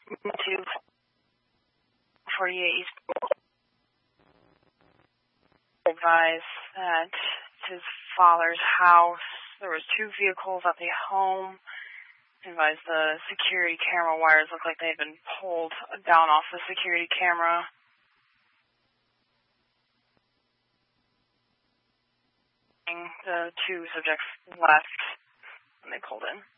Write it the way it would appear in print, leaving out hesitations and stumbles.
248 East advised that his father's house, there was 2 vehicles at the home. Advised the security camera wires looked like they had been pulled down off the security camera. The 2 subjects left when they pulled in.